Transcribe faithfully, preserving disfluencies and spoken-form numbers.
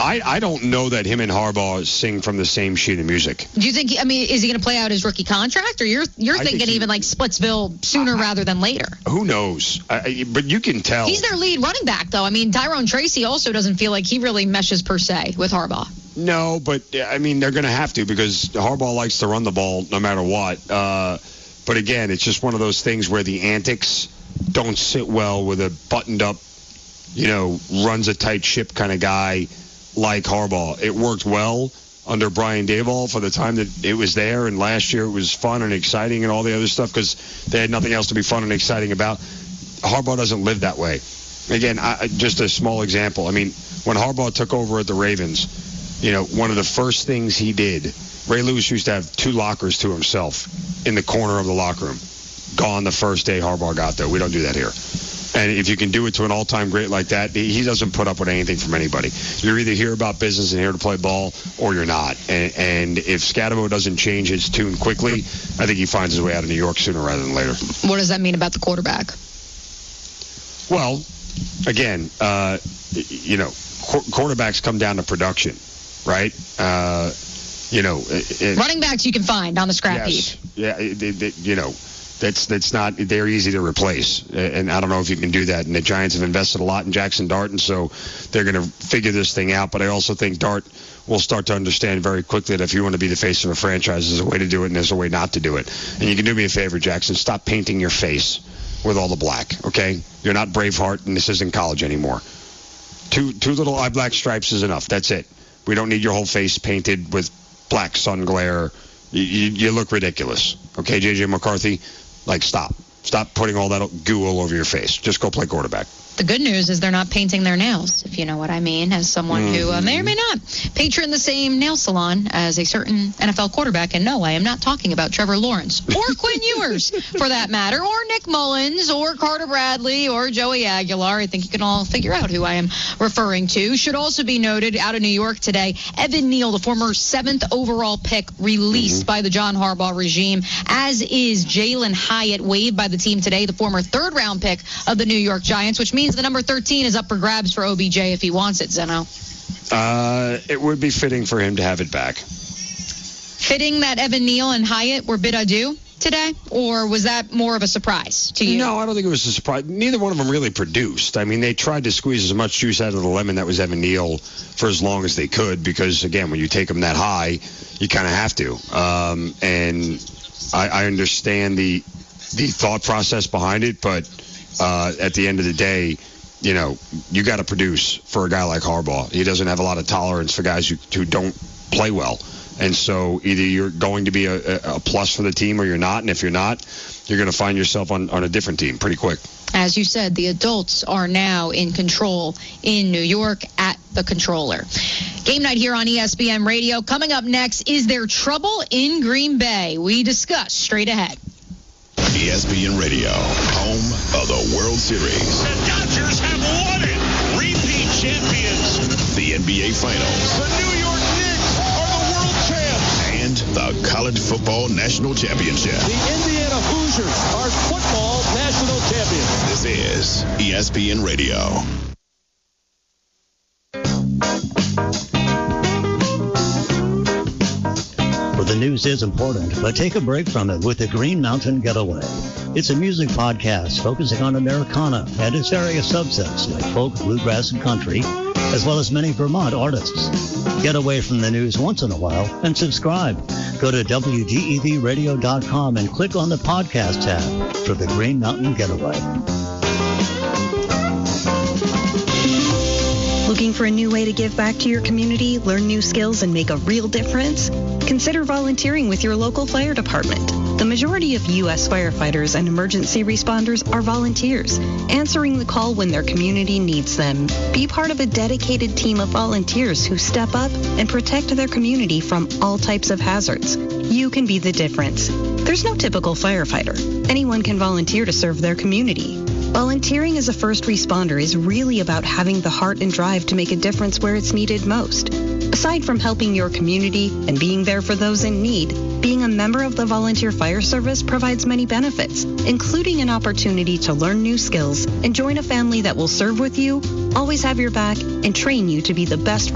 I, I don't know that him and Harbaugh sing from the same sheet of music. Do you think, I mean, is he going to play out his rookie contract, or you're you're thinking think he, even like Splitsville sooner I, rather than later? Who knows? I, but you can tell. He's their lead running back, though. I mean, Tyrone Tracy also doesn't feel like he really meshes per se with Harbaugh. No, but, I mean, they're going to have to because Harbaugh likes to run the ball no matter what. Uh, but, again, it's just one of those things where the antics don't sit well with a buttoned-up, you know, runs a tight ship kind of guy like Harbaugh. It worked well under Brian Daboll for the time that it was there, and last year it was fun and exciting and all the other stuff because they had nothing else to be fun and exciting about. Harbaugh doesn't live that way. Again, I, just a small example. I mean, when Harbaugh took over at the Ravens, you know, one of the first things he did, Ray Lewis used to have two lockers to himself in the corner of the locker room. Gone the first day Harbaugh got there. We don't do that here. And if you can do it to an all-time great like that, he doesn't put up with anything from anybody. You're either here about business and here to play ball, or you're not. And, and if Scatterbo doesn't change his tune quickly, I think he finds his way out of New York sooner rather than later. What does that mean about the quarterback? Well, again, uh, you know, qu- quarterbacks come down to production, right? Uh, you know, it, it, running backs you can find on the scrap yes, heap. Yeah, it, it, it, you know. That's that's not they're easy to replace, and I don't know if you can do that. And the Giants have invested a lot in Jackson Dart, and so they're going to figure this thing out. But I also think Dart will start to understand very quickly that if you want to be the face of a franchise, there's a way to do it and there's a way not to do it. And you can do me a favor, Jackson, stop painting your face with all the black. Okay, you're not Braveheart, and this isn't college anymore. Two two little eye black stripes is enough. That's it. We don't need your whole face painted with black sun glare. You, you, you look ridiculous. Okay, J J McCarthy. Like, stop. Stop putting all that goo all over your face. Just go play quarterback. The good news is they're not painting their nails, if you know what I mean, as someone mm-hmm. who uh, may or may not patron the same nail salon as a certain N F L quarterback. And no, I am not talking about Trevor Lawrence or Quinn Ewers, for that matter, or Nick Mullins or Carter Bradley or Joey Aguilar. I think you can all figure out who I am referring to. Should also be noted, out of New York today, Evan Neal, the former seventh overall pick, released mm-hmm. by the John Harbaugh regime, as is Jalen Hyatt, waived by the team today, the former third-round pick of the New York Giants, which means the number thirteen is up for grabs for O B J if he wants it, Zeno. Uh, it would be fitting for him to have it back. Fitting that Evan Neal and Hyatt were bid adieu today, or was that more of a surprise to you? No, I don't think it was a surprise. Neither one of them really produced. I mean, they tried to squeeze as much juice out of the lemon that was Evan Neal for as long as they could because, again, when you take them that high, you kind of have to. Um, and I, I understand the the thought process behind it, but uh, at the end of the day, you know, you got to produce for a guy like Harbaugh. He doesn't have a lot of tolerance for guys who, who don't play well. And so either you're going to be a, a plus for the team or you're not. And if you're not, you're going to find yourself on, on a different team pretty quick. As you said, the adults are now in control in New York at the controller. Game night here on E S P N Radio. Coming up next, is there trouble in Green Bay? We discuss straight ahead. E S P N Radio, home of the World Series. The Dodgers have won it. Repeat champions. The N B A Finals. The New York Knicks are the world champs. And the College Football National Championship. The Indiana Hoosiers are football national champions. This is E S P N Radio. The news is important, but take a break from it with the Green Mountain Getaway. It's a music podcast focusing on Americana and its various subsets like folk, bluegrass, and country, as well as many Vermont artists. Get away from the news once in a while and subscribe. Go to W G E V radio dot com and click on the podcast tab for the Green Mountain Getaway. Looking for a new way to give back to your community, learn new skills, and make a real difference? Consider volunteering with your local fire department. The majority of U S firefighters and emergency responders are volunteers, answering the call when their community needs them. Be part of a dedicated team of volunteers who step up and protect their community from all types of hazards. You can be the difference. There's no typical firefighter. Anyone can volunteer to serve their community. Volunteering as a first responder is really about having the heart and drive to make a difference where it's needed most. Aside from helping your community and being there for those in need, being a member of the Volunteer Fire Service provides many benefits, including an opportunity to learn new skills and join a family that will serve with you, always have your back, and train you to be the best